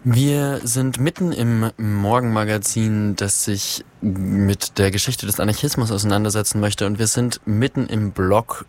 Wir sind mitten im Morgenmagazin, das sich mit der Geschichte des Anarchismus auseinandersetzen möchte, und wir sind mitten im Blog,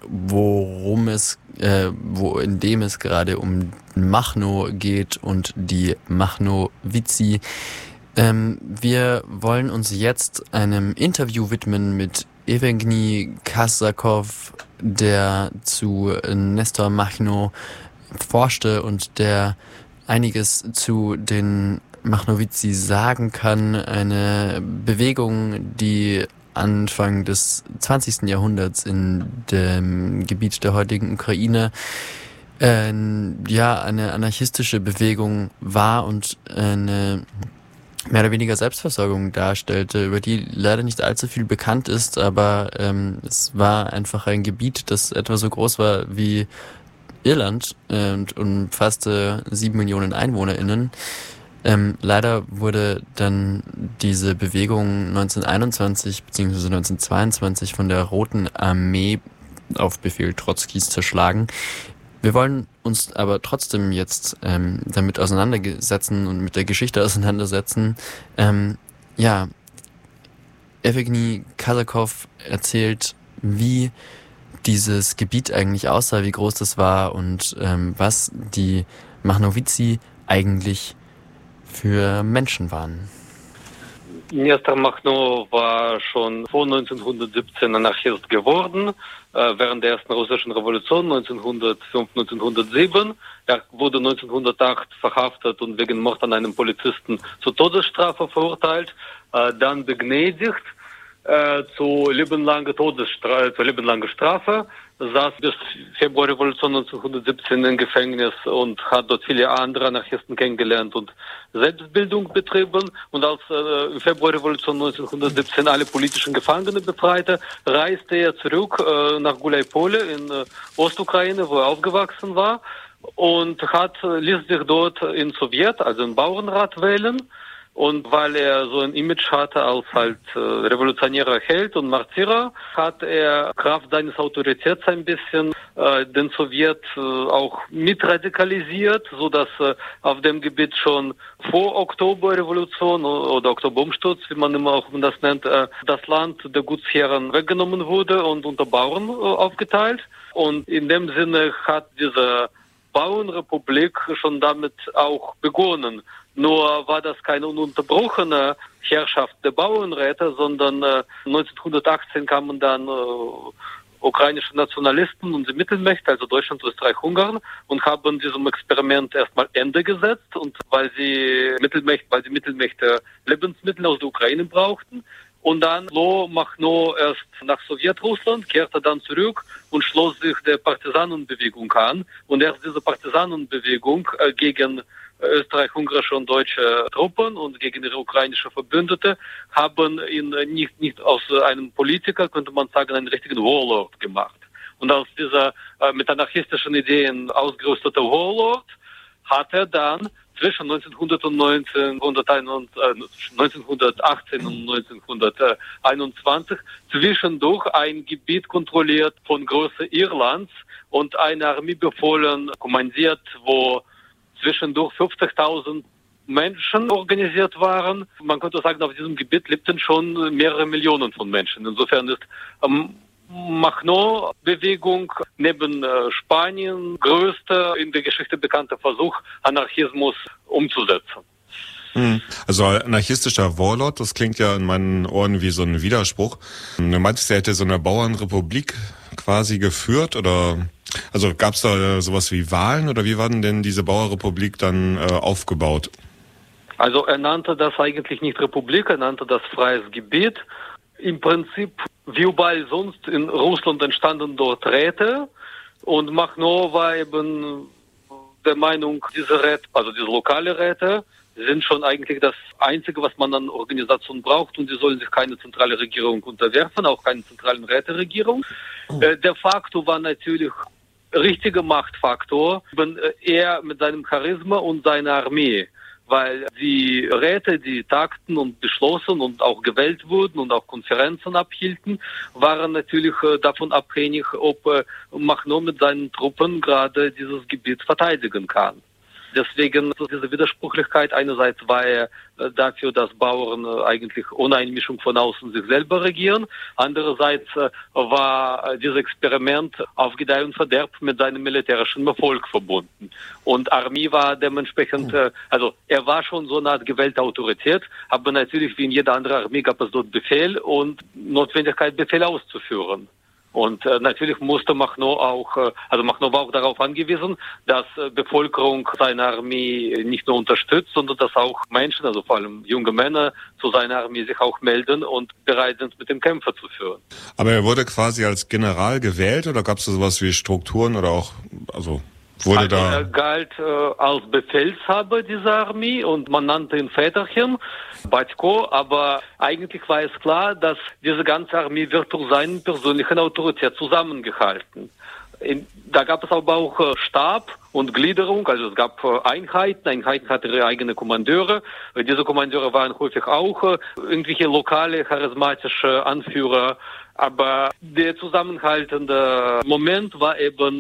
in dem es gerade um Machno geht und die Machnowici. Wir wollen uns jetzt einem Interview widmen mit Evgeny Kazakov, der zu Nestor Machno forschte und der einiges zu den Machnowici sagen kann. Eine Bewegung, die Anfang des 20. Jahrhunderts in dem Gebiet der heutigen Ukraine eine anarchistische Bewegung war und eine mehr oder weniger Selbstversorgung darstellte, über die leider nicht allzu viel bekannt ist, aber es war einfach ein Gebiet, das etwa so groß war wie Irland und umfasste 7 Millionen EinwohnerInnen. Leider wurde dann diese Bewegung 1921 bzw. 1922 von der Roten Armee auf Befehl Trotzkis zerschlagen. Wir wollen uns aber trotzdem jetzt damit auseinandersetzen und mit der Geschichte auseinandersetzen. Evgeny Kazakov erzählt, wie dieses Gebiet eigentlich aussah, wie groß das war und was die Machnowici eigentlich für Menschen waren. Nestor Machno war schon vor 1917 Anarchist geworden, während der ersten russischen Revolution 1905-1907. Er wurde 1908 verhaftet und wegen Mord an einem Polizisten zur Todesstrafe verurteilt, dann begnadigt zu lebenlanger Strafe, saß bis Februarrevolution 1917 im Gefängnis und hat dort viele andere Anarchisten kennengelernt und Selbstbildung betrieben. Und als im Februarrevolution 1917 alle politischen Gefangene befreite, reiste er zurück nach Gulaipole in Ostukraine, wo er aufgewachsen war, und ließ sich dort in Sowjet, also im Bauernrat, wählen. Und weil er so ein Image hatte als revolutionärer Held und Martyrer, hat er Kraft seines Autoritäts ein bisschen den Sowjet auch mitradikalisiert, so dass auf dem Gebiet schon vor Oktoberrevolution oder Oktoberumsturz, wie man immer auch das nennt, das Land der Gutsherren weggenommen wurde und unter Bauern aufgeteilt. Und in dem Sinne hat diese Bauernrepublik schon damit auch begonnen. Nur war das keine ununterbrochene Herrschaft der Bauernräte, sondern 1918 kamen dann ukrainische Nationalisten und die Mittelmächte, also Deutschland, Österreich, Ungarn, und haben diesem Experiment erstmal Ende gesetzt. Und weil die Mittelmächte Lebensmittel aus der Ukraine brauchten. Und dann floh Machno erst nach Sowjetrussland, kehrte dann zurück und schloss sich der Partisanenbewegung an. Und erst diese Partisanenbewegung gegen österreich-ungarische und deutsche Truppen und gegen ihre ukrainische Verbündete haben ihn nicht aus einem Politiker, könnte man sagen, einen richtigen Warlord gemacht. Und aus dieser mit anarchistischen Ideen ausgerüstete Warlord hat er dann zwischen 1918 und 1921 zwischendurch ein Gebiet kontrolliert von Größe Irlands und eine Armee befohlen, kommandiert, wo zwischendurch 50.000 Menschen organisiert waren. Man könnte sagen, auf diesem Gebiet lebten schon mehrere Millionen von Menschen. Insofern ist Machno-Bewegung neben Spanien größter in der Geschichte bekannter Versuch, Anarchismus umzusetzen. Also anarchistischer Warlord, das klingt ja in meinen Ohren wie so ein Widerspruch. Du meintest, er hätte so eine Bauernrepublik quasi geführt, oder also gab es da sowas wie Wahlen, oder wie war denn diese Bauernrepublik dann aufgebaut? Also er nannte das eigentlich nicht Republik, er nannte das freies Gebiet. Im Prinzip, wie überall sonst in Russland entstanden dort Räte, und Machno war eben der Meinung, diese Räte, also diese lokale Räte, sind schon eigentlich das Einzige, was man an Organisation braucht, und sie sollen sich keine zentrale Regierung unterwerfen, auch keine zentralen Räteregierung. Der Faktor war natürlich richtiger Machtfaktor, er mit seinem Charisma und seiner Armee, weil die Räte, die tagten und beschlossen und auch gewählt wurden und auch Konferenzen abhielten, waren natürlich davon abhängig, ob Machno mit seinen Truppen gerade dieses Gebiet verteidigen kann. Deswegen diese Widersprüchlichkeit. Einerseits war er dafür, dass Bauern eigentlich ohne Einmischung von außen sich selber regieren. Andererseits war dieses Experiment auf Gedeih und Verderb mit seinem militärischen Erfolg verbunden. Und Armee war dementsprechend, also er war schon so eine Art gewählte Autorität, aber natürlich wie in jeder anderen Armee gab es dort Befehl und Notwendigkeit, Befehle auszuführen. Und natürlich musste Machno auch, also Machno war auch darauf angewiesen, dass Bevölkerung seine Armee nicht nur unterstützt, sondern dass auch Menschen, also vor allem junge Männer, zu seiner Armee sich auch melden und bereit sind, mit dem Kämpfer zu führen. Aber er wurde quasi als General gewählt oder gab es da sowas wie Strukturen oder auch, also wurde da... Er galt als Befehlshaber dieser Armee und man nannte ihn Väterchen, Batko, aber eigentlich war es klar, dass diese ganze Armee wird durch seine persönliche Autorität zusammengehalten. Da gab es aber auch Stab und Gliederung, also es gab Einheiten hatten ihre eigene Kommandeure. Diese Kommandeure waren häufig auch irgendwelche lokale, charismatische Anführer, aber der zusammenhaltende Moment war eben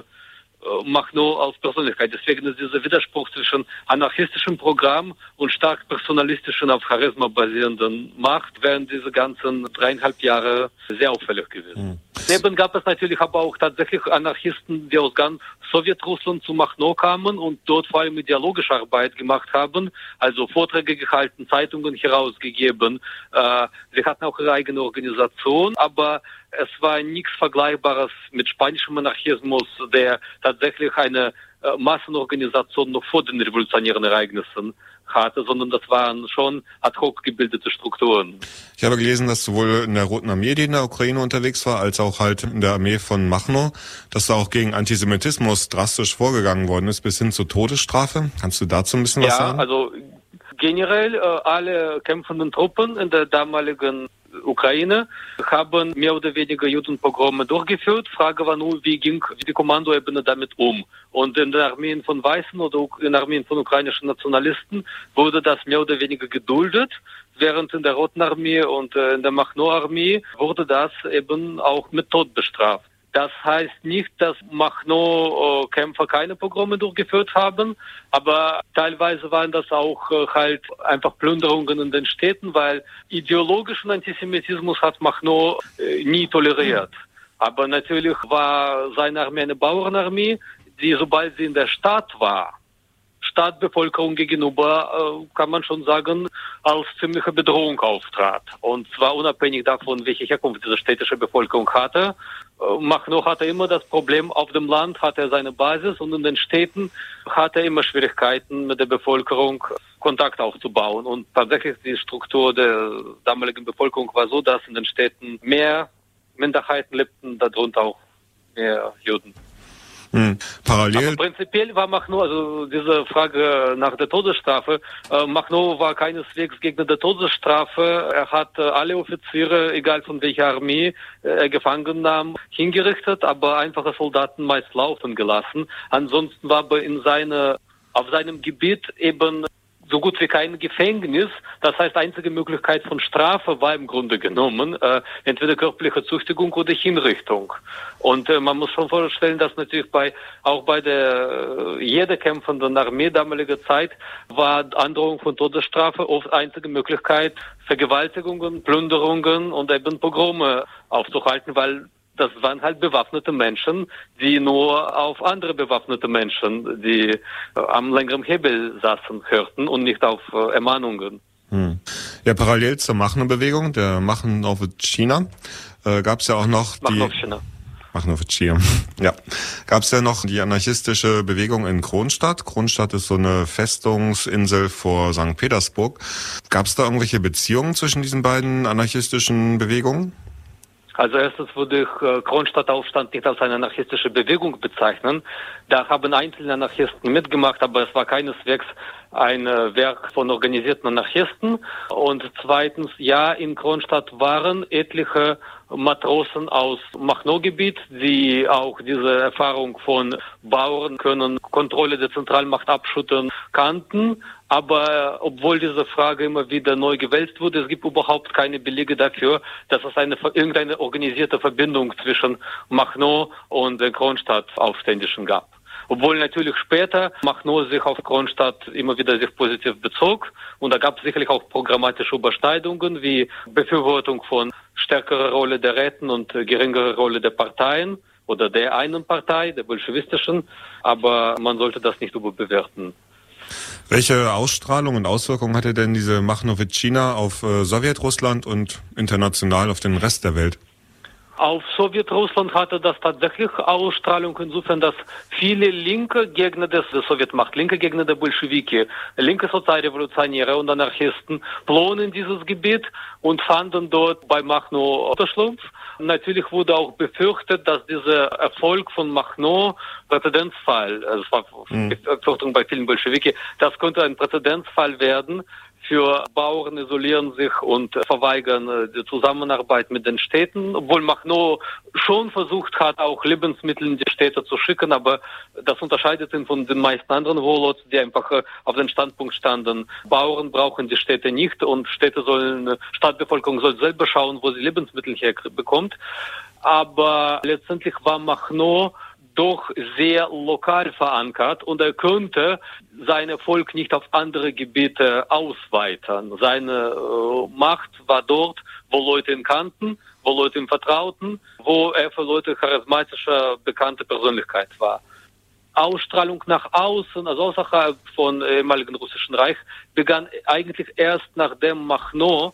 Machno als Persönlichkeit. Deswegen ist dieser Widerspruch zwischen anarchistischem Programm und stark personalistischen, auf Charisma basierenden Macht während diese ganzen 3,5 Jahre sehr auffällig gewesen. Neben gab es natürlich aber auch tatsächlich Anarchisten, die aus ganz Sowjetrussland zu Machno kamen und dort vor allem ideologische Arbeit gemacht haben, also Vorträge gehalten, Zeitungen herausgegeben. Sie hatten auch ihre eigene Organisation, aber es war nichts Vergleichbares mit spanischem Anarchismus, der tatsächlich eine Massenorganisation noch vor den revolutionären Ereignissen hatte, sondern das waren schon ad hoc gebildete Strukturen. Ich habe gelesen, dass sowohl in der Roten Armee, die in der Ukraine unterwegs war, als auch halt in der Armee von Machno, dass da auch gegen Antisemitismus drastisch vorgegangen worden ist, bis hin zur Todesstrafe. Kannst du dazu ein bisschen was sagen? Ja, also generell alle kämpfenden Truppen in der damaligen Ukraine haben mehr oder weniger Judenpogrome durchgeführt. Frage war nur, wie ging die Kommandoebene damit um? Und in den Armeen von Weißen oder in den Armeen von ukrainischen Nationalisten wurde das mehr oder weniger geduldet, während in der Roten Armee und in der Machno-Armee wurde das eben auch mit Tod bestraft. Das heißt nicht, dass Machno-Kämpfer keine Pogrome durchgeführt haben, aber teilweise waren das auch halt einfach Plünderungen in den Städten, weil ideologischen Antisemitismus hat Machno nie toleriert. Aber natürlich war seine Armee eine Bauernarmee, die, sobald sie in der Stadt war, Stadtbevölkerung gegenüber, kann man schon sagen, als ziemliche Bedrohung auftrat. Und zwar unabhängig davon, welche Herkunft diese städtische Bevölkerung hatte. Machno hatte immer das Problem, auf dem Land hatte er seine Basis und in den Städten hatte er immer Schwierigkeiten mit der Bevölkerung Kontakt aufzubauen. Und tatsächlich die Struktur der damaligen Bevölkerung war so, dass in den Städten mehr Minderheiten lebten, darunter auch mehr Juden. Parallel. Aber prinzipiell war Machno, also diese Frage nach der Todesstrafe, Machno war keineswegs Gegner der Todesstrafe. Er hat alle Offiziere, egal von welcher Armee er gefangen nahm, hingerichtet, aber einfache Soldaten meist laufen gelassen. Ansonsten war aber auf seinem Gebiet eben so gut wie kein Gefängnis. Das heißt, einzige Möglichkeit von Strafe war im Grunde genommen entweder körperliche Züchtigung oder Hinrichtung. Und man muss schon vorstellen, dass natürlich auch bei der jeder kämpfenden Armee damaliger Zeit war Androhung von Todesstrafe oft einzige Möglichkeit, Vergewaltigungen, Plünderungen und eben Pogrome aufzuhalten, weil das waren halt bewaffnete Menschen, die nur auf andere bewaffnete Menschen, die am längeren Hebel saßen, hörten und nicht auf Ermahnungen. Ja, parallel zur Machno-Bewegung, der Machnowitschina, gab es ja auch noch Machnowitschina. Ja, gab es ja noch die anarchistische Bewegung in Kronstadt. Kronstadt ist so eine Festungsinsel vor St. Petersburg. Gab es da irgendwelche Beziehungen zwischen diesen beiden anarchistischen Bewegungen? Also erstens würde ich Kronstadtaufstand nicht als eine anarchistische Bewegung bezeichnen. Da haben einzelne Anarchisten mitgemacht, aber es war keineswegs ein Werk von organisierten Anarchisten. Und zweitens, ja, in Kronstadt waren etliche Matrosen aus Machno-Gebiet, die auch diese Erfahrung von Bauern können Kontrolle der Zentralmacht abschütteln kannten. Aber obwohl diese Frage immer wieder neu gewälzt wurde, es gibt überhaupt keine Belege dafür, dass es irgendeine organisierte Verbindung zwischen Machno und den Kronstadt-Aufständischen gab. Obwohl natürlich später Machno sich auf Kronstadt immer wieder sich positiv bezog und da gab es sicherlich auch programmatische Überschneidungen wie Befürwortung von stärkerer Rolle der Räten und geringerer Rolle der Parteien oder der einen Partei, der bolschewistischen, aber man sollte das nicht überbewerten. Welche Ausstrahlung und Auswirkungen hatte denn diese Machnowitschina auf Sowjetrussland und international auf den Rest der Welt? Auf Sowjetrussland hatte das tatsächlich Ausstrahlung insofern, dass viele linke Gegner der Sowjetmacht, linke Gegner der Bolschewiki, linke Sozialrevolutionäre und Anarchisten flohen in dieses Gebiet und fanden dort bei Machno Unterschlupf. Natürlich wurde auch befürchtet, dass dieser Erfolg von Machno Präzedenzfall, also es war Befürchtung bei vielen Bolschewiki, das könnte ein Präzedenzfall werden. Für Bauern isolieren sich und verweigern die Zusammenarbeit mit den Städten, obwohl Machno schon versucht hat, auch Lebensmittel in die Städte zu schicken, aber das unterscheidet ihn von den meisten anderen Warlords, die einfach auf den Standpunkt standen, Bauern brauchen die Städte nicht und Stadtbevölkerung soll selber schauen, wo sie Lebensmittel herbekommt. Aber letztendlich war Machno doch sehr lokal verankert und er könnte seinen Erfolg nicht auf andere Gebiete ausweiten. Seine Macht war dort, wo Leute ihn kannten, wo Leute ihm vertrauten, wo er für Leute charismatische, bekannte Persönlichkeit war. Ausstrahlung nach außen, also außerhalb von ehemaligen Russischen Reich, begann eigentlich erst nachdem Machno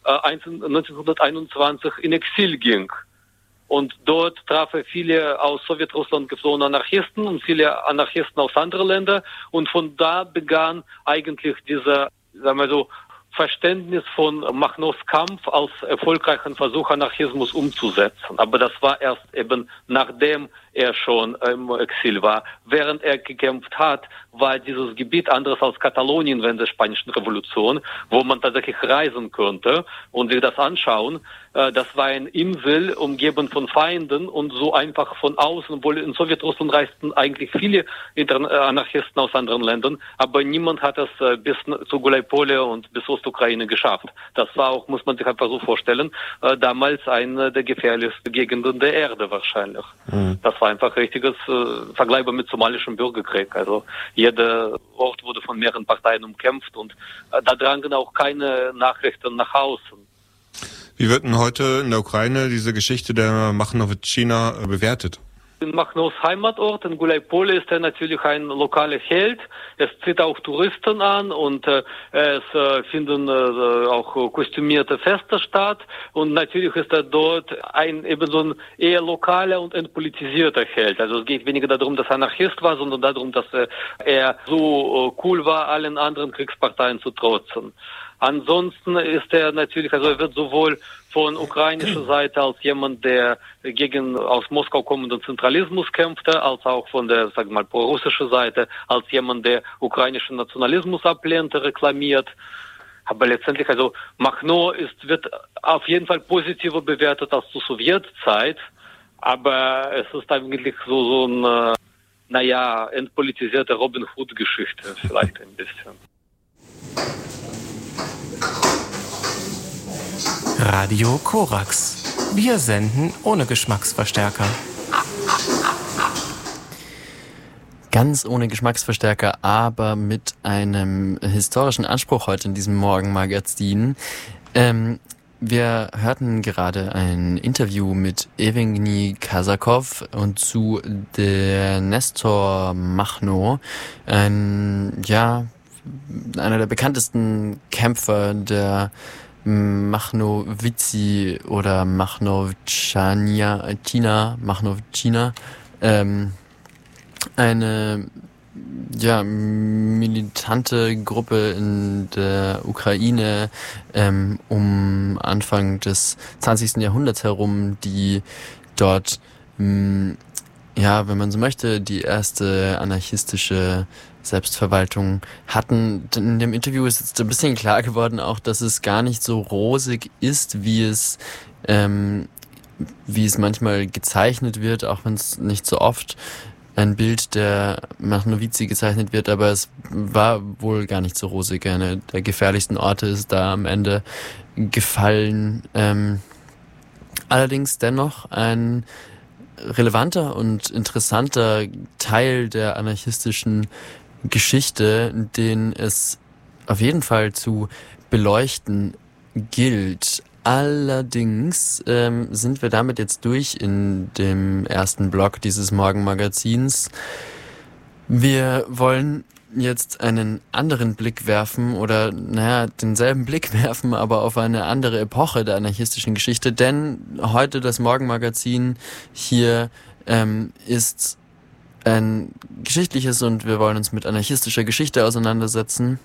1921 in Exil ging. Und dort traf er viele aus Sowjetrussland geflohene Anarchisten und viele Anarchisten aus anderen Ländern. Und von da begann eigentlich dieser, sagen wir so, Verständnis von Machnos Kampf als erfolgreichen Versuch, Anarchismus umzusetzen. Aber das war erst eben nachdem er schon im Exil war. Während er gekämpft hat, war dieses Gebiet anders als Katalonien während der Spanischen Revolution, wo man tatsächlich reisen konnte und sich das anschauen. Das war eine Insel, umgeben von Feinden und so einfach von außen, obwohl in Sowjetrussland reisten eigentlich viele Anarchisten aus anderen Ländern, aber niemand hat es bis zu Gulaipole und bis Ostukraine geschafft. Das war auch, muss man sich einfach so vorstellen, damals eine der gefährlichsten Gegenden der Erde wahrscheinlich. Das war einfach richtiges vergleichbar mit somalischem Bürgerkrieg. Also jeder Ort wurde von mehreren Parteien umkämpft und da drangen auch keine Nachrichten nach außen. Wie wird denn heute in der Ukraine diese Geschichte der Machnowitschina bewertet? In Machnos Heimatort, in Gulaipole, ist er natürlich ein lokaler Held. Es zieht auch Touristen an und es finden auch kostümierte Feste statt. Und natürlich ist er dort eben so ein eher lokaler und entpolitisierter Held. Also es geht weniger darum, dass er Anarchist war, sondern darum, dass er so cool war, allen anderen Kriegsparteien zu trotzen. Ansonsten ist er natürlich, also er wird sowohl von ukrainischer Seite als jemand, der gegen aus Moskau kommenden Zentralismus kämpfte, als auch von der, sagen wir mal, prorussischen Seite als jemand, der ukrainischen Nationalismus ablehnte, reklamiert. Aber letztendlich, also Machno wird auf jeden Fall positiver bewertet als zur Sowjetzeit, aber es ist eigentlich so ein, entpolitisierte Robin Hood-Geschichte vielleicht ein bisschen. Radio Korax. Wir senden ohne Geschmacksverstärker. Ganz ohne Geschmacksverstärker, aber mit einem historischen Anspruch heute in diesem Morgenmagazin. Wir hörten gerade ein Interview mit Evgeny Kazakov und zu der Nestor Machno, einer der bekanntesten Kämpfer der Machnowitzi oder Machnowitschina, eine militante Gruppe in der Ukraine um Anfang des 20. Jahrhunderts herum, die dort, wenn man so möchte, die erste anarchistische Selbstverwaltung hatten. In dem Interview ist jetzt ein bisschen klar geworden auch, dass es gar nicht so rosig ist, wie es manchmal gezeichnet wird, auch wenn es nicht so oft ein Bild der Machnowitzi gezeichnet wird, aber es war wohl gar nicht so rosig. Einer der gefährlichsten Orte ist da am Ende gefallen. Allerdings dennoch ein relevanter und interessanter Teil der anarchistischen Geschichte, den es auf jeden Fall zu beleuchten gilt. Allerdings sind wir damit jetzt durch in dem ersten Block dieses Morgenmagazins. Wir wollen jetzt einen anderen Blick werfen oder denselben Blick werfen, aber auf eine andere Epoche der anarchistischen Geschichte, denn heute das Morgenmagazin hier ist ein geschichtliches und wir wollen uns mit anarchistischer Geschichte auseinandersetzen.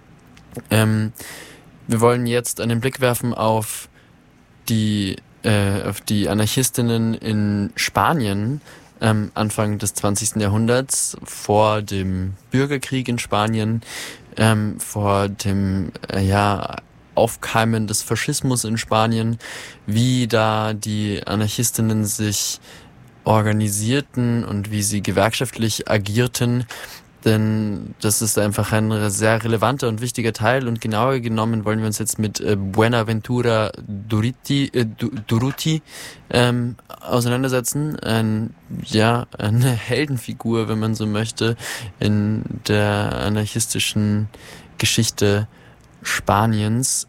Wir wollen jetzt einen Blick werfen auf die Anarchistinnen in Spanien Anfang des 20. Jahrhunderts, vor dem Bürgerkrieg in Spanien, vor dem Aufkeimen des Faschismus in Spanien, wie da die Anarchistinnen sich organisierten und wie sie gewerkschaftlich agierten. Denn das ist einfach ein sehr relevanter und wichtiger Teil und genauer genommen wollen wir uns jetzt mit Buenaventura Durruti auseinandersetzen. Eine Heldenfigur, wenn man so möchte, in der anarchistischen Geschichte Spaniens.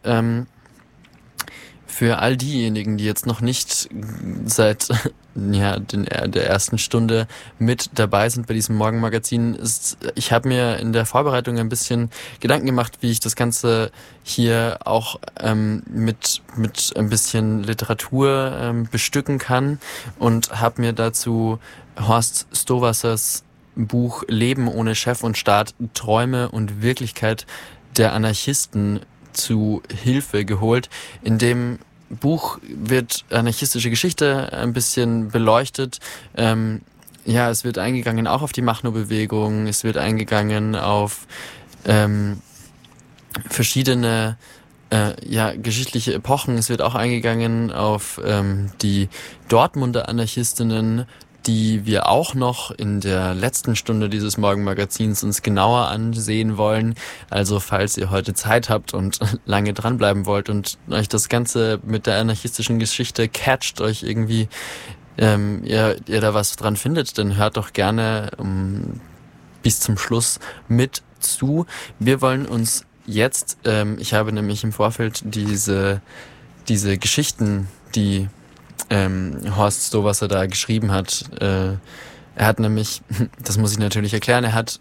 Für all diejenigen, die jetzt noch nicht seit der ersten Stunde mit dabei sind bei diesem Morgenmagazin, ich habe mir in der Vorbereitung ein bisschen Gedanken gemacht, wie ich das Ganze hier auch mit ein bisschen Literatur bestücken kann und habe mir dazu Horst Stowassers Buch Leben ohne Chef und Staat, Träume und Wirklichkeit der Anarchisten zu Hilfe geholt. In dem Buch wird anarchistische Geschichte ein bisschen beleuchtet. Es wird eingegangen auch auf die Machno-Bewegung, es wird eingegangen auf verschiedene geschichtliche Epochen, es wird auch eingegangen auf die Dortmunder Anarchistinnen, die wir auch noch in der letzten Stunde dieses Morgenmagazins uns genauer ansehen wollen. Also falls ihr heute Zeit habt und lange dranbleiben wollt und euch das Ganze mit der anarchistischen Geschichte catcht, euch irgendwie ihr da was dran findet, dann hört doch gerne bis zum Schluss mit zu. Wir wollen uns jetzt, ich habe nämlich im Vorfeld diese Geschichten, die Horst Stowasser da geschrieben hat. Er hat nämlich, das muss ich natürlich erklären, er hat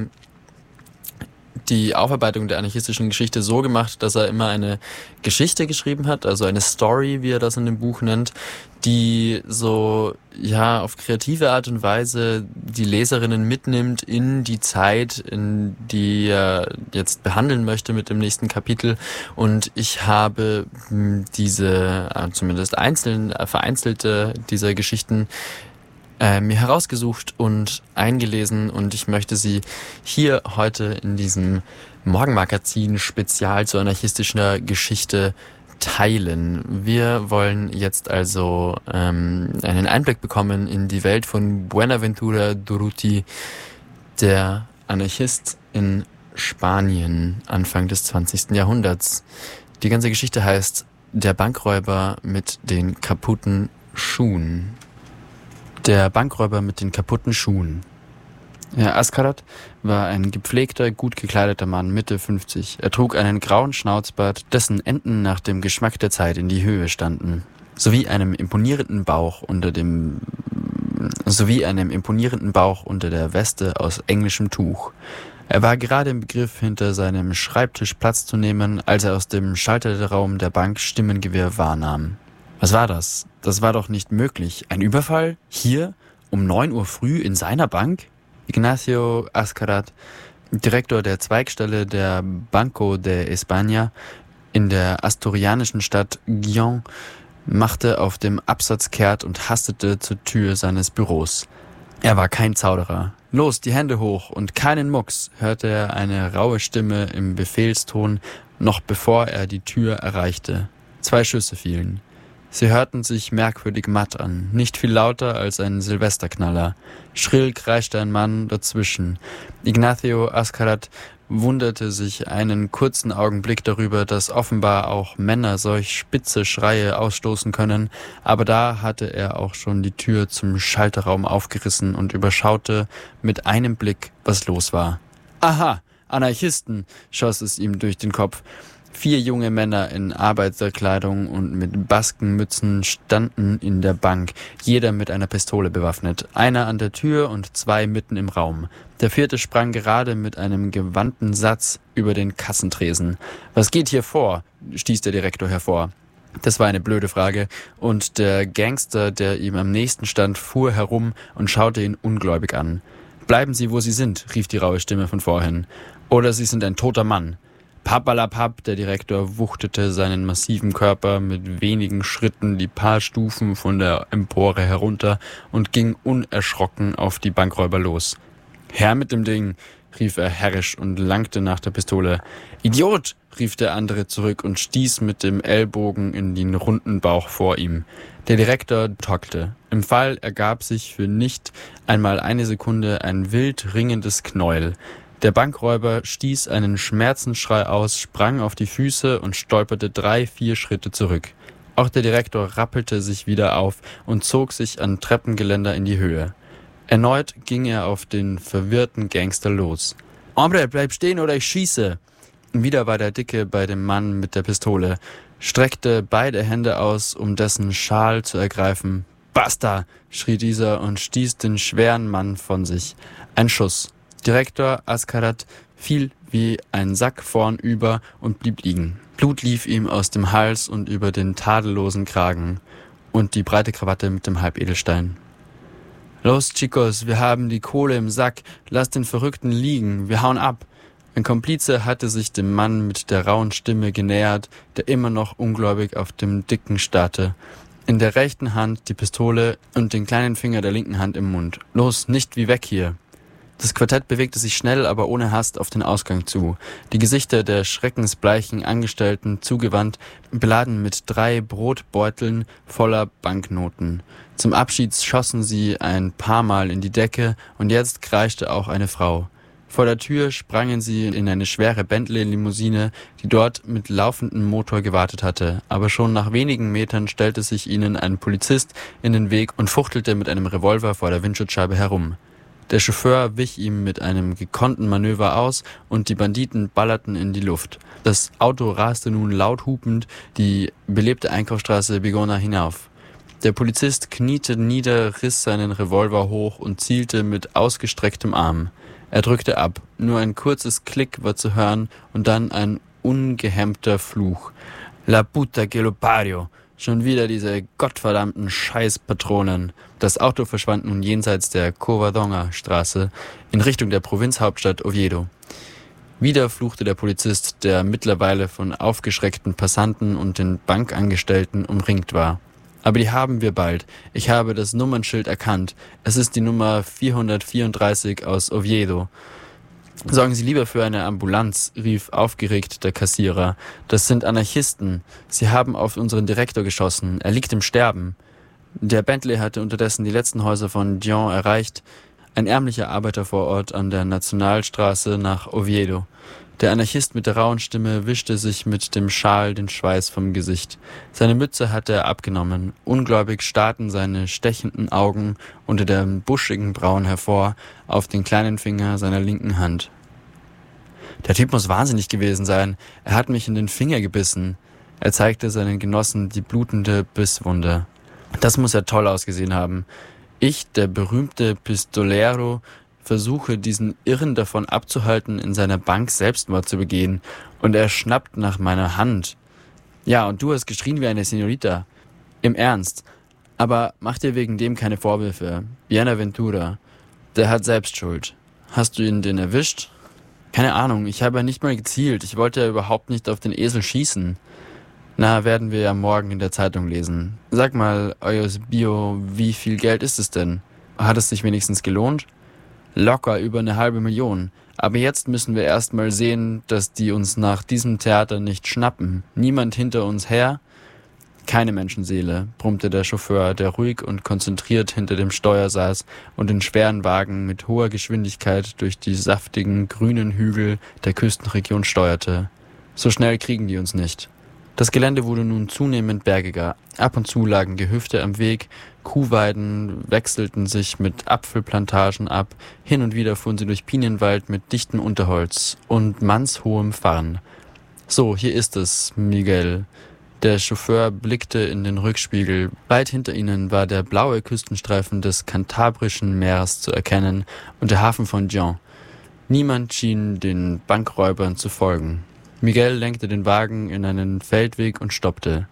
die Aufarbeitung der anarchistischen Geschichte so gemacht, dass er immer eine Geschichte geschrieben hat, also eine Story, wie er das in dem Buch nennt, die so auf kreative Art und Weise die Leserinnen mitnimmt in die Zeit, in die er jetzt behandeln möchte mit dem nächsten Kapitel. Und ich habe diese, zumindest vereinzelte dieser Geschichten mir herausgesucht und eingelesen und ich möchte sie hier heute in diesem Morgenmagazin Spezial zu anarchistischer Geschichte teilen. Wir wollen jetzt also einen Einblick bekommen in die Welt von Buenaventura Durruti, der Anarchist in Spanien Anfang des 20. Jahrhunderts. Die ganze Geschichte heißt Der Bankräuber mit den kaputten Schuhen. Der Bankräuber mit den kaputten Schuhen. Herr Ascarat war ein gepflegter, gut gekleideter Mann, Mitte 50. Er trug einen grauen Schnauzbart, dessen Enden nach dem Geschmack der Zeit in die Höhe standen, sowie einem imponierenden Bauch unter der Weste aus englischem Tuch. Er war gerade im Begriff, hinter seinem Schreibtisch Platz zu nehmen, als er aus dem Schalterraum der Bank Stimmengewirr wahrnahm. Was war das? Das war doch nicht möglich. Ein Überfall? Hier? Um 9 Uhr früh in seiner Bank? Ignacio Ascarat, Direktor der Zweigstelle der Banco de España in der asturianischen Stadt Gijón, machte auf dem Absatz kehrt und hastete zur Tür seines Büros. Er war kein Zauderer. »Los, die Hände hoch und keinen Mucks«, hörte er eine raue Stimme im Befehlston, noch bevor er die Tür erreichte. 2 Schüsse fielen. Sie hörten sich merkwürdig matt an, nicht viel lauter als ein Silvesterknaller. Schrill kreischte ein Mann dazwischen. Ignacio Ascarat wunderte sich einen kurzen Augenblick darüber, dass offenbar auch Männer solch spitze Schreie ausstoßen können, aber da hatte er auch schon die Tür zum Schalterraum aufgerissen und überschaute mit einem Blick, was los war. Aha, Anarchisten, schoss es ihm durch den Kopf. 4 junge Männer in Arbeiterkleidung und mit Baskenmützen standen in der Bank, jeder mit einer Pistole bewaffnet. Einer an der Tür und 2 mitten im Raum. Der 4. sprang gerade mit einem gewandten Satz über den Kassentresen. »Was geht hier vor?« stieß der Direktor hervor. Das war eine blöde Frage, und der Gangster, der ihm am nächsten stand, fuhr herum und schaute ihn ungläubig an. »Bleiben Sie, wo Sie sind«, rief die raue Stimme von vorhin. »Oder Sie sind ein toter Mann.« Pappalapapp, der Direktor wuchtete seinen massiven Körper mit wenigen Schritten die paar Stufen von der Empore herunter und ging unerschrocken auf die Bankräuber los. »Her mit dem Ding«, rief er herrisch und langte nach der Pistole. »Idiot«, rief der andere zurück und stieß mit dem Ellbogen in den runden Bauch vor ihm. Der Direktor tockte. Im Fall ergab sich für nicht einmal eine Sekunde ein wild ringendes Knäuel. Der Bankräuber stieß einen Schmerzensschrei aus, sprang auf die Füße und stolperte 3-4 Schritte zurück. Auch der Direktor rappelte sich wieder auf und zog sich an Treppengeländer in die Höhe. Erneut ging er auf den verwirrten Gangster los. »Hombre, bleib stehen oder ich schieße!« Wieder war der Dicke bei dem Mann mit der Pistole, streckte beide Hände aus, um dessen Schal zu ergreifen. »Basta!« schrie dieser und stieß den schweren Mann von sich. Ein Schuss. Direktor Askarat fiel wie ein Sack vornüber und blieb liegen. Blut lief ihm aus dem Hals und über den tadellosen Kragen und die breite Krawatte mit dem Halbedelstein. »Los, Chicos, wir haben die Kohle im Sack. Lasst den Verrückten liegen. Wir hauen ab.« Ein Komplize hatte sich dem Mann mit der rauen Stimme genähert, der immer noch ungläubig auf dem Dicken starrte. In der rechten Hand die Pistole und den kleinen Finger der linken Hand im Mund. »Los, nicht wie weg hier!« Das Quartett bewegte sich schnell, aber ohne Hast auf den Ausgang zu. Die Gesichter der schreckensbleichen Angestellten zugewandt, beladen mit 3 Brotbeuteln voller Banknoten. Zum Abschied schossen sie ein paar Mal in die Decke und jetzt kreischte auch eine Frau. Vor der Tür sprangen sie in eine schwere Bentley-Limousine, die dort mit laufendem Motor gewartet hatte. Aber schon nach wenigen Metern stellte sich ihnen ein Polizist in den Weg und fuchtelte mit einem Revolver vor der Windschutzscheibe herum. Der Chauffeur wich ihm mit einem gekonnten Manöver aus und die Banditen ballerten in die Luft. Das Auto raste nun laut hupend die belebte Einkaufsstraße Bigona hinauf. Der Polizist kniete nieder, riss seinen Revolver hoch und zielte mit ausgestrecktem Arm. Er drückte ab. Nur ein kurzes Klick war zu hören und dann ein ungehemmter Fluch. La puta que lo parió. Schon wieder diese gottverdammten Scheißpatronen. Das Auto verschwand nun jenseits der Covadonga-Straße in Richtung der Provinzhauptstadt Oviedo. Wieder fluchte der Polizist, der mittlerweile von aufgeschreckten Passanten und den Bankangestellten umringt war. Aber die haben wir bald. Ich habe das Nummernschild erkannt. Es ist die Nummer 434 aus Oviedo. »Sorgen Sie lieber für eine Ambulanz«, rief aufgeregt der Kassierer. »Das sind Anarchisten. Sie haben auf unseren Direktor geschossen. Er liegt im Sterben.« Der Bentley hatte unterdessen die letzten Häuser von Dijon erreicht, ein ärmlicher Arbeitervorort an der Nationalstraße nach Oviedo. Der Anarchist mit der rauen Stimme wischte sich mit dem Schal den Schweiß vom Gesicht. Seine Mütze hatte er abgenommen. Ungläubig starrten seine stechenden Augen unter den buschigen Brauen hervor auf den kleinen Finger seiner linken Hand. »Der Typ muss wahnsinnig gewesen sein. Er hat mich in den Finger gebissen.« Er zeigte seinen Genossen die blutende Bisswunde. »Das muss ja toll ausgesehen haben. Ich, der berühmte Pistolero, versuche, diesen Irren davon abzuhalten, in seiner Bank Selbstmord zu begehen. Und er schnappt nach meiner Hand. Ja, und du hast geschrien wie eine Senorita. Im Ernst. Aber mach dir wegen dem keine Vorwürfe. Bienaventura. Der hat Selbstschuld. Hast du ihn denn erwischt?« »Keine Ahnung, ich habe ja nicht mal gezielt. Ich wollte ja überhaupt nicht auf den Esel schießen.« »Na, werden wir ja morgen in der Zeitung lesen. Sag mal, Eusebio, wie viel Geld ist es denn? Hat es sich wenigstens gelohnt?« »Locker über 500.000. Aber jetzt müssen wir erst mal sehen, dass die uns nach diesem Theater nicht schnappen. Niemand hinter uns her.« Keine Menschenseele, brummte der Chauffeur, der ruhig und konzentriert hinter dem Steuer saß und den schweren Wagen mit hoher Geschwindigkeit durch die saftigen, grünen Hügel der Küstenregion steuerte. So schnell kriegen die uns nicht. Das Gelände wurde nun zunehmend bergiger. Ab und zu lagen Gehöfte am Weg, Kuhweiden wechselten sich mit Apfelplantagen ab, hin und wieder fuhren sie durch Pinienwald mit dichtem Unterholz und mannshohem Farn. »So, hier ist es, Miguel.« Der Chauffeur blickte in den Rückspiegel. Weit hinter ihnen war der blaue Küstenstreifen des Kantabrischen Meeres zu erkennen und der Hafen von Gien. Niemand schien den Bankräubern zu folgen. Miguel lenkte den Wagen in einen Feldweg und stoppte.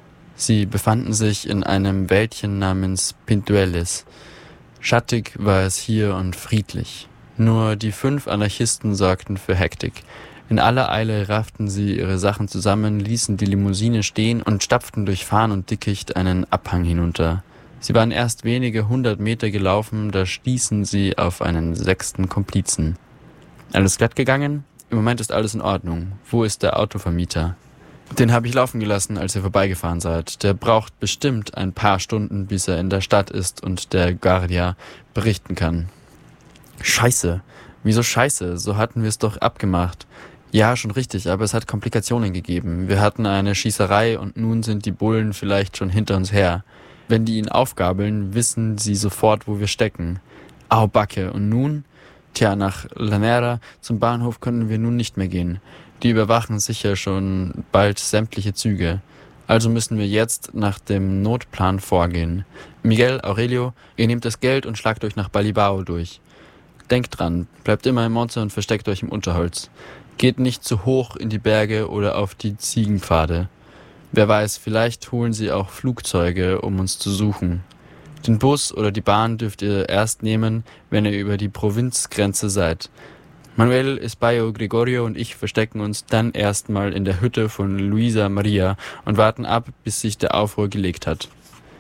Sie befanden sich in einem Wäldchen namens Pintueles. Schattig war es hier und friedlich. Nur die 5 Anarchisten sorgten für Hektik. In aller Eile rafften sie ihre Sachen zusammen, ließen die Limousine stehen und stapften durch Farn und Dickicht einen Abhang hinunter. Sie waren erst wenige 100 Meter gelaufen, da stießen sie auf einen 6. Komplizen. »Alles glatt gegangen? Im Moment ist alles in Ordnung. Wo ist der Autovermieter?« »Den habe ich laufen gelassen, als ihr vorbeigefahren seid. Der braucht bestimmt ein paar Stunden, bis er in der Stadt ist und der Guardia berichten kann.« »Scheiße. Wieso scheiße? So hatten wir es doch abgemacht.« »Ja, schon richtig, aber es hat Komplikationen gegeben. Wir hatten eine Schießerei und nun sind die Bullen vielleicht schon hinter uns her. Wenn die ihn aufgabeln, wissen sie sofort, wo wir stecken. Au Backe, und nun? Tja, nach Lanera zum Bahnhof können wir nun nicht mehr gehen. Die überwachen sicher schon bald sämtliche Züge. Also müssen wir jetzt nach dem Notplan vorgehen. Miguel, Aurelio, ihr nehmt das Geld und schlagt euch nach Balibao durch. Denkt dran, bleibt immer im Monte und versteckt euch im Unterholz. Geht nicht zu hoch in die Berge oder auf die Ziegenpfade. Wer weiß, vielleicht holen sie auch Flugzeuge, um uns zu suchen. Den Bus oder die Bahn dürft ihr erst nehmen, wenn ihr über die Provinzgrenze seid. Manuel, Espayo, Gregorio und ich verstecken uns dann erstmal in der Hütte von Luisa Maria und warten ab, bis sich der Aufruhr gelegt hat.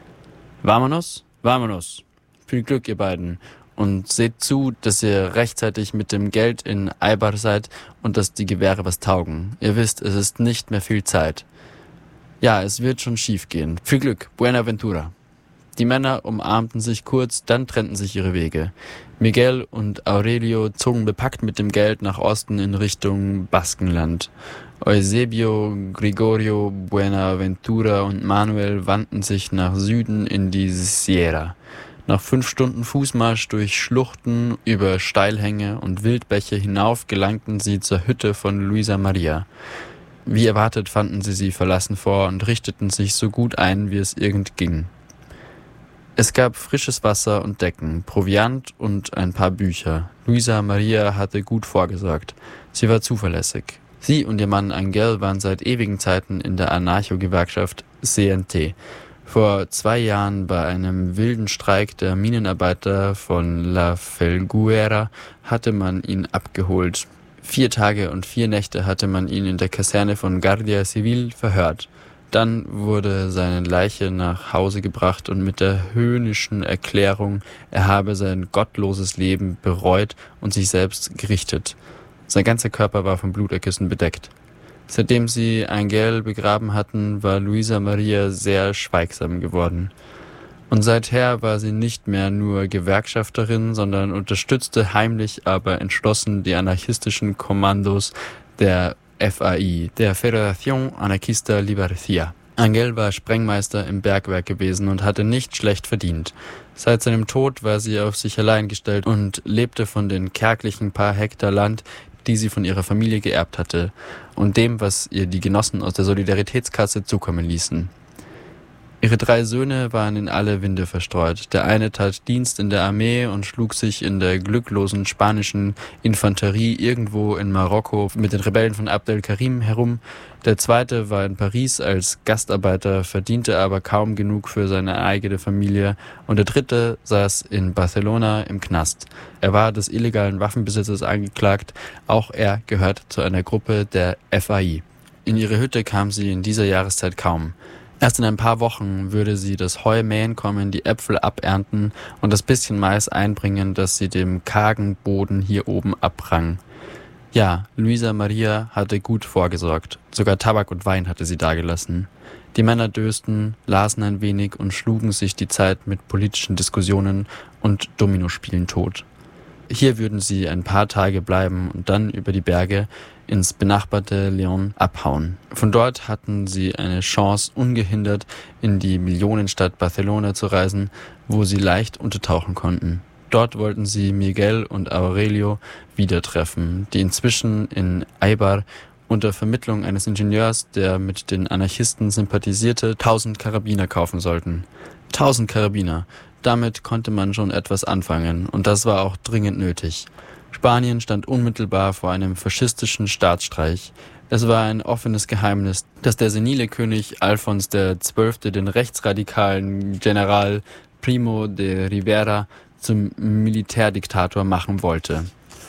Vámonos? Vámonos. Viel Glück, ihr beiden. Und seht zu, dass ihr rechtzeitig mit dem Geld in Eibar seid und dass die Gewehre was taugen. Ihr wisst, es ist nicht mehr viel Zeit. Ja, es wird schon schief gehen. Viel Glück, Buenaventura. Die Männer umarmten sich kurz, dann trennten sich ihre Wege. Miguel und Aurelio zogen bepackt mit dem Geld nach Osten in Richtung Baskenland. Eusebio, Gregorio, Buenaventura und Manuel wandten sich nach Süden in die Sierra. Nach 5 Stunden Fußmarsch durch Schluchten, über Steilhänge und Wildbäche hinauf gelangten sie zur Hütte von Luisa Maria. Wie erwartet fanden sie verlassen vor und richteten sich so gut ein, wie es irgend ging. Es gab frisches Wasser und Decken, Proviant und ein paar Bücher. Luisa Maria hatte gut vorgesorgt. Sie war zuverlässig. Sie und ihr Mann Angel waren seit ewigen Zeiten in der Anarcho-Gewerkschaft CNT. Vor 2 Jahren bei einem wilden Streik der Minenarbeiter von La Felguera hatte man ihn abgeholt. 4 Tage und 4 Nächte hatte man ihn in der Kaserne von Guardia Civil verhört. Dann wurde seine Leiche nach Hause gebracht und mit der höhnischen Erklärung, er habe sein gottloses Leben bereut und sich selbst gerichtet. Sein ganzer Körper war von Blutergüssen bedeckt. Seitdem sie Angel begraben hatten, war Luisa Maria sehr schweigsam geworden. Und seither war sie nicht mehr nur Gewerkschafterin, sondern unterstützte heimlich, aber entschlossen die anarchistischen Kommandos der FAI, der Federación Anarquista Libercia. Angel war Sprengmeister im Bergwerk gewesen und hatte nicht schlecht verdient. Seit seinem Tod war sie auf sich allein gestellt und lebte von den kärglichen paar Hektar Land, die sie von ihrer Familie geerbt hatte, und dem, was ihr die Genossen aus der Solidaritätskasse zukommen ließen. Ihre 3 Söhne waren in alle Winde verstreut. Der eine tat Dienst in der Armee und schlug sich in der glücklosen spanischen Infanterie irgendwo in Marokko mit den Rebellen von Abdel Karim herum. Der zweite war in Paris als Gastarbeiter, verdiente aber kaum genug für seine eigene Familie. Und der dritte saß in Barcelona im Knast. Er war des illegalen Waffenbesitzes angeklagt. Auch er gehört zu einer Gruppe der FAI. In ihre Hütte kam sie in dieser Jahreszeit kaum. Erst in ein paar Wochen würde sie das Heu mähen kommen, die Äpfel abernten und das bisschen Mais einbringen, das sie dem kargen Boden hier oben abrang. Ja, Luisa Maria hatte gut vorgesorgt. Sogar Tabak und Wein hatte sie dagelassen. Die Männer dösten, lasen ein wenig und schlugen sich die Zeit mit politischen Diskussionen und Dominospielen tot. Hier würden sie ein paar Tage bleiben und dann über die Berge ins benachbarte León abhauen. Von dort hatten sie eine Chance, ungehindert in die Millionenstadt Barcelona zu reisen, wo sie leicht untertauchen konnten. Dort wollten sie Miguel und Aurelio wieder treffen, die inzwischen in Eibar unter Vermittlung eines Ingenieurs, der mit den Anarchisten sympathisierte, 1000 Karabiner kaufen sollten. 1000 Karabiner. Damit konnte man schon etwas anfangen, und das war auch dringend nötig. Spanien stand unmittelbar vor einem faschistischen Staatsstreich. Es war ein offenes Geheimnis, dass der senile König Alfons XII. Den rechtsradikalen General Primo de Rivera zum Militärdiktator machen wollte.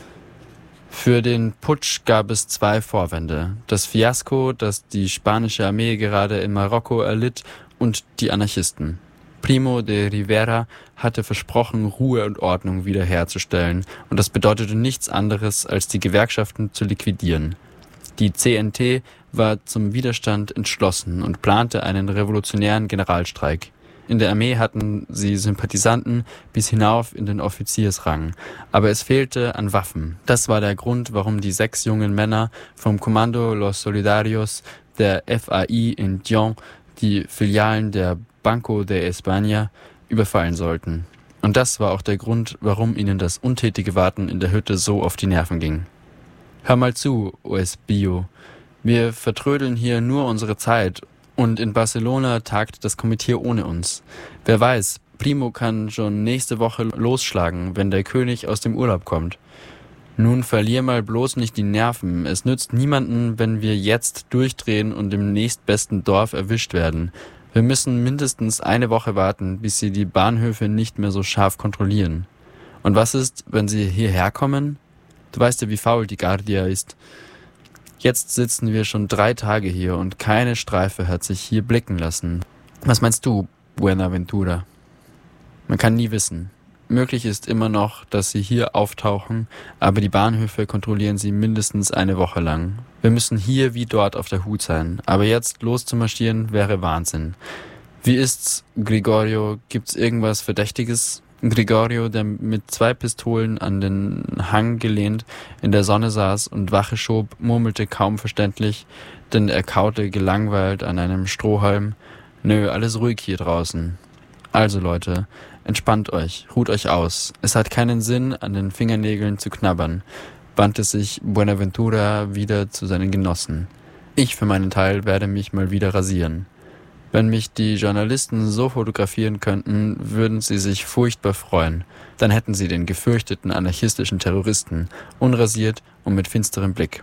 Für den Putsch gab es 2 Vorwände: das Fiasko, das die spanische Armee gerade in Marokko erlitt, und die Anarchisten. Primo de Rivera hatte versprochen, Ruhe und Ordnung wiederherzustellen, und das bedeutete nichts anderes, als die Gewerkschaften zu liquidieren. Die CNT war zum Widerstand entschlossen und plante einen revolutionären Generalstreik. In der Armee hatten sie Sympathisanten bis hinauf in den Offiziersrang, aber es fehlte an Waffen. Das war der Grund, warum die 6 jungen Männer vom Kommando Los Solidarios der FAI in Dijon die Filialen der Banco de España überfallen sollten. Und das war auch der Grund, warum ihnen das untätige Warten in der Hütte so auf die Nerven ging. Hör mal zu, Oespillo. Wir vertrödeln hier nur unsere Zeit, und in Barcelona tagt das Komitee ohne uns. Wer weiß, Primo kann schon nächste Woche losschlagen, wenn der König aus dem Urlaub kommt. Nun verlier mal bloß nicht die Nerven. Es nützt niemanden, wenn wir jetzt durchdrehen und im nächstbesten Dorf erwischt werden. Wir müssen mindestens eine Woche warten, bis sie die Bahnhöfe nicht mehr so scharf kontrollieren. Und was ist, wenn sie hierher kommen? Du weißt ja, wie faul die Guardia ist. Jetzt sitzen wir schon 3 Tage hier und keine Streife hat sich hier blicken lassen. Was meinst du, Buenaventura? Man kann nie wissen. Möglich ist immer noch, dass sie hier auftauchen, aber die Bahnhöfe kontrollieren sie mindestens eine Woche lang. Wir müssen hier wie dort auf der Hut sein, aber jetzt loszumarschieren wäre Wahnsinn. Wie ist's, Gregorio? Gibt's irgendwas Verdächtiges? Gregorio, der mit 2 Pistolen an den Hang gelehnt in der Sonne saß und Wache schob, murmelte kaum verständlich, denn er kaute gelangweilt an einem Strohhalm. Nö, alles ruhig hier draußen. Also Leute, entspannt euch, ruht euch aus. Es hat keinen Sinn, an den Fingernägeln zu knabbern, wandte sich Buenaventura wieder zu seinen Genossen. Ich für meinen Teil werde mich mal wieder rasieren. Wenn mich die Journalisten so fotografieren könnten, würden sie sich furchtbar freuen. Dann hätten sie den gefürchteten anarchistischen Terroristen, unrasiert und mit finsterem Blick.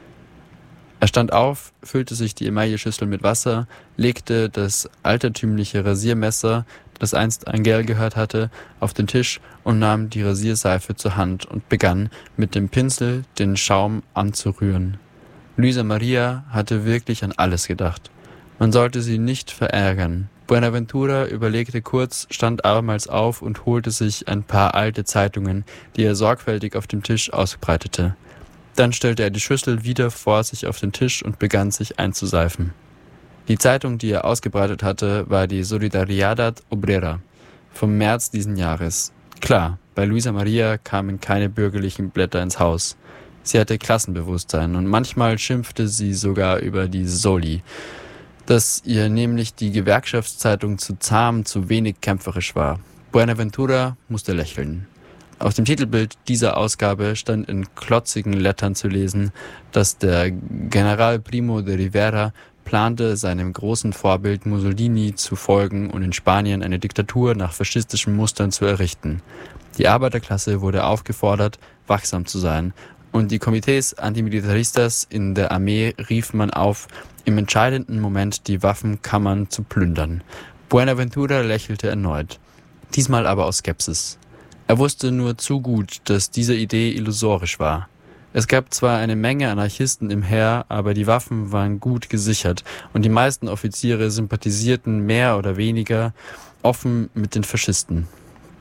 Er stand auf, füllte sich die Emailleschüssel mit Wasser, legte das altertümliche Rasiermesser, das einst Angel gehört hatte, auf den Tisch und nahm die Rasierseife zur Hand und begann, mit dem Pinsel den Schaum anzurühren. Luisa Maria hatte wirklich an alles gedacht. Man sollte sie nicht verärgern. Buenaventura überlegte kurz, stand abermals auf und holte sich ein paar alte Zeitungen, die er sorgfältig auf dem Tisch ausbreitete. Dann stellte er die Schüssel wieder vor sich auf den Tisch und begann sich einzuseifen. Die Zeitung, die er ausgebreitet hatte, war die Solidaridad Obrera vom März diesen Jahres. Klar, bei Luisa Maria kamen keine bürgerlichen Blätter ins Haus. Sie hatte Klassenbewusstsein und manchmal schimpfte sie sogar über die Soli, dass ihr nämlich die Gewerkschaftszeitung zu zahm, zu wenig kämpferisch war. Buenaventura musste lächeln. Auf dem Titelbild dieser Ausgabe stand in klotzigen Lettern zu lesen, dass der General Primo de Rivera plante, seinem großen Vorbild Mussolini zu folgen und in Spanien eine Diktatur nach faschistischen Mustern zu errichten. Die Arbeiterklasse wurde aufgefordert, wachsam zu sein, und die Komitees Antimilitaristas in der Armee rief man auf, im entscheidenden Moment die Waffenkammern zu plündern. Buenaventura lächelte erneut, diesmal aber aus Skepsis. Er wusste nur zu gut, dass diese Idee illusorisch war. Es gab zwar eine Menge Anarchisten im Heer, aber die Waffen waren gut gesichert und die meisten Offiziere sympathisierten mehr oder weniger offen mit den Faschisten.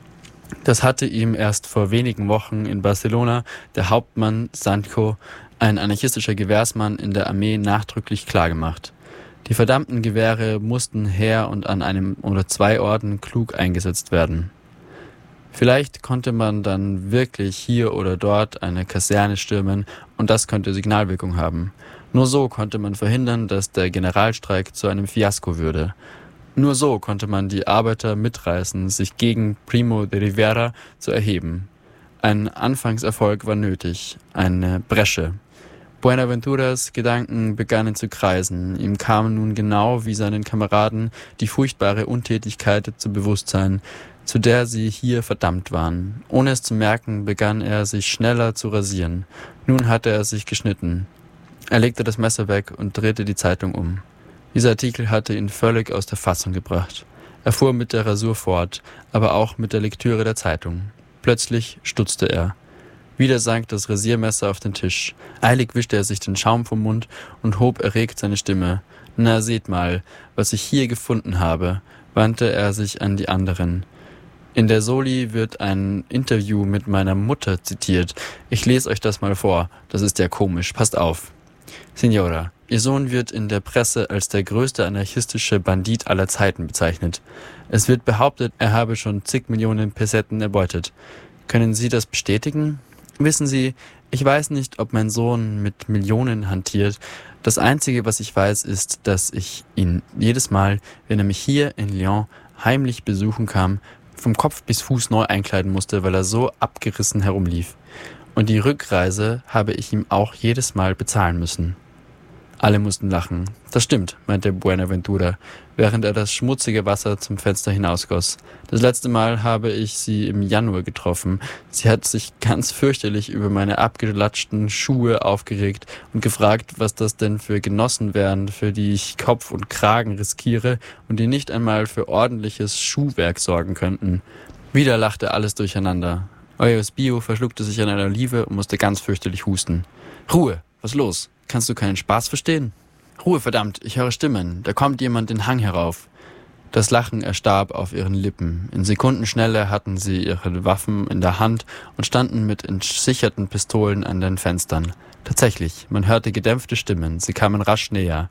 Das hatte ihm erst vor wenigen Wochen in Barcelona der Hauptmann Sancho, ein anarchistischer Gewehrsmann in der Armee, nachdrücklich klargemacht. Die verdammten Gewehre mussten her und an einem oder 2 Orten klug eingesetzt werden. Vielleicht konnte man dann wirklich hier oder dort eine Kaserne stürmen und das könnte Signalwirkung haben. Nur so konnte man verhindern, dass der Generalstreik zu einem Fiasko würde. Nur so konnte man die Arbeiter mitreißen, sich gegen Primo de Rivera zu erheben. Ein Anfangserfolg war nötig, eine Bresche. Buenaventuras Gedanken begannen zu kreisen. Ihm kam nun genau wie seinen Kameraden die furchtbare Untätigkeit zu Bewusstsein, zu der sie hier verdammt waren. Ohne es zu merken, begann er sich schneller zu rasieren. Nun hatte er sich geschnitten. Er legte das Messer weg und drehte die Zeitung um. Dieser Artikel hatte ihn völlig aus der Fassung gebracht. Er fuhr mit der Rasur fort, aber auch mit der Lektüre der Zeitung. Plötzlich stutzte er. Wieder sank das Rasiermesser auf den Tisch. Eilig wischte er sich den Schaum vom Mund und hob erregt seine Stimme. »Na, seht mal, was ich hier gefunden habe«, wandte er sich an die anderen. In der Soli wird ein Interview mit meiner Mutter zitiert. Ich lese euch das mal vor. Das ist ja komisch. Passt auf. Signora, Ihr Sohn wird in der Presse als der größte anarchistische Bandit aller Zeiten bezeichnet. Es wird behauptet, er habe schon zig Millionen Pesetten erbeutet. Können Sie das bestätigen? Wissen Sie, ich weiß nicht, ob mein Sohn mit Millionen hantiert. Das Einzige, was ich weiß, ist, dass ich ihn jedes Mal, wenn er mich hier in Lyon heimlich besuchen kam, vom Kopf bis Fuß neu einkleiden musste, weil er so abgerissen herumlief. Und die Rückreise habe ich ihm auch jedes Mal bezahlen müssen. Alle mussten lachen. Das stimmt, meinte Buenaventura, während er das schmutzige Wasser zum Fenster hinausgoss. Das letzte Mal habe ich sie im Januar getroffen. Sie hat sich ganz fürchterlich über meine abgelatschten Schuhe aufgeregt und gefragt, was das denn für Genossen wären, für die ich Kopf und Kragen riskiere und die nicht einmal für ordentliches Schuhwerk sorgen könnten. Wieder lachte alles durcheinander. Eusebio verschluckte sich an einer Olive und musste ganz fürchterlich husten. »Ruhe, was los? Kannst du keinen Spaß verstehen?« »Ruhe, verdammt, ich höre Stimmen. Da kommt jemand den Hang herauf.« Das Lachen erstarb auf ihren Lippen. In Sekundenschnelle hatten sie ihre Waffen in der Hand und standen mit entsicherten Pistolen an den Fenstern. Tatsächlich, man hörte gedämpfte Stimmen. Sie kamen rasch näher.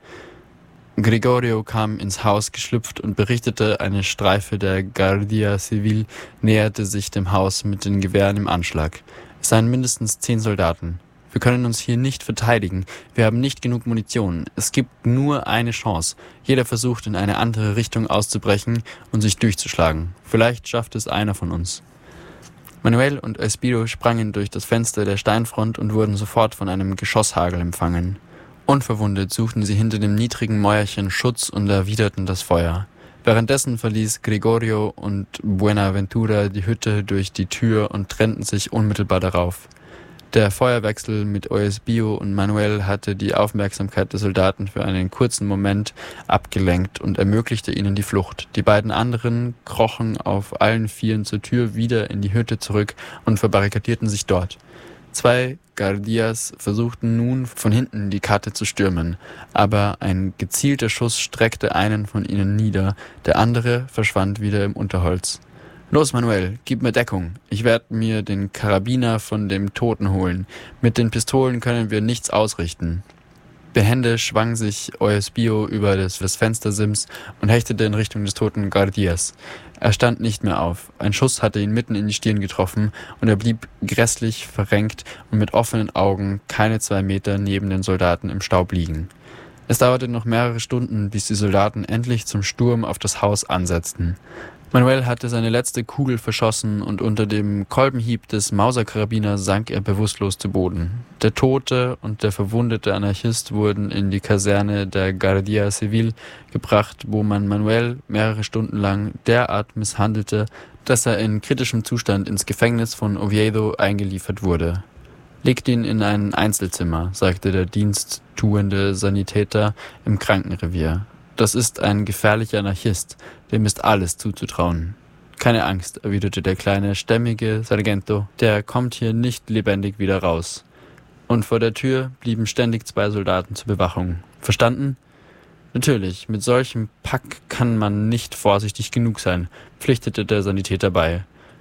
Gregorio kam ins Haus geschlüpft und berichtete, eine Streife der Guardia Civil näherte sich dem Haus mit den Gewehren im Anschlag. Es seien mindestens 10 Soldaten. Wir können uns hier nicht verteidigen. Wir haben nicht genug Munition. Es gibt nur eine Chance. Jeder versucht, in eine andere Richtung auszubrechen und sich durchzuschlagen. Vielleicht schafft es einer von uns. Manuel und Eusebio sprangen durch das Fenster der Steinfront und wurden sofort von einem Geschosshagel empfangen. Unverwundet suchten sie hinter dem niedrigen Mäuerchen Schutz und erwiderten das Feuer. Währenddessen verließ Gregorio und Buenaventura die Hütte durch die Tür und trennten sich unmittelbar darauf. Der Feuerwechsel mit Eusebio und Manuel hatte die Aufmerksamkeit der Soldaten für einen kurzen Moment abgelenkt und ermöglichte ihnen die Flucht. Die beiden anderen krochen auf allen Vieren zur Tür wieder in die Hütte zurück und verbarrikadierten sich dort. 2 Guardias versuchten nun von hinten die Karte zu stürmen, aber ein gezielter Schuss streckte einen von ihnen nieder, der andere verschwand wieder im Unterholz. »Los, Manuel, gib mir Deckung. Ich werde mir den Karabiner von dem Toten holen. Mit den Pistolen können wir nichts ausrichten.« Behende schwang sich Eusebio über das Fenstersims und hechtete in Richtung des toten Guardias. Er stand nicht mehr auf. Ein Schuss hatte ihn mitten in die Stirn getroffen und er blieb grässlich verrenkt und mit offenen Augen keine 2 Meter neben den Soldaten im Staub liegen. Es dauerte noch mehrere Stunden, bis die Soldaten endlich zum Sturm auf das Haus ansetzten. Manuel hatte seine letzte Kugel verschossen und unter dem Kolbenhieb des Mauserkarabiners sank er bewusstlos zu Boden. Der tote und der verwundete Anarchist wurden in die Kaserne der Guardia Civil gebracht, wo man Manuel mehrere Stunden lang derart misshandelte, dass er in kritischem Zustand ins Gefängnis von Oviedo eingeliefert wurde. »Legt ihn in ein Einzelzimmer«, sagte der diensttuende Sanitäter im Krankenrevier. »Das ist ein gefährlicher Anarchist, dem ist alles zuzutrauen.« »Keine Angst«, erwiderte der kleine, stämmige Sargento, »der kommt hier nicht lebendig wieder raus.« Und vor der Tür blieben ständig 2 Soldaten zur Bewachung. »Verstanden?« »Natürlich, mit solchem Pack kann man nicht vorsichtig genug sein«, pflichtete der Sanitäter bei.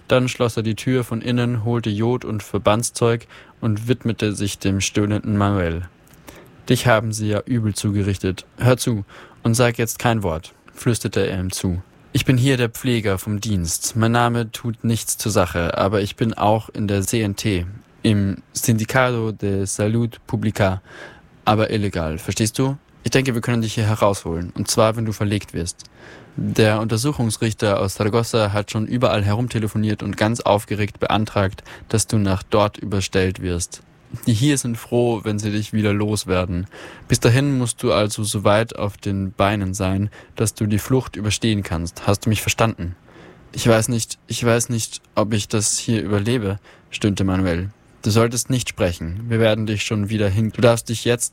Dann schloss er die Tür von innen, holte Jod und Verbandszeug und widmete sich dem stöhnenden Manuel. »Dich haben sie ja übel zugerichtet. Hör zu und sag jetzt kein Wort«, flüsterte er ihm zu. »Ich bin hier der Pfleger vom Dienst. Mein Name tut nichts zur Sache, aber ich bin auch in der CNT, im Sindicato de Salud Publica, aber illegal. Verstehst du? Ich denke, wir können dich hier herausholen, und zwar, wenn du verlegt wirst.« Der Untersuchungsrichter aus Zaragoza hat schon überall herumtelefoniert und ganz aufgeregt beantragt, dass du nach dort überstellt wirst. Die hier sind froh, wenn sie dich wieder loswerden. Bis dahin musst du also so weit auf den Beinen sein, dass du die Flucht überstehen kannst. Hast du mich verstanden? Ich weiß nicht, ob ich das hier überlebe«, stöhnte Manuel. »Du solltest nicht sprechen. Wir werden dich schon wieder hin. Du darfst dich jetzt